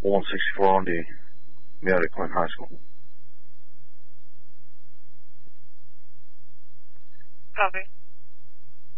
164 on the Mary Quinn High School. Copy.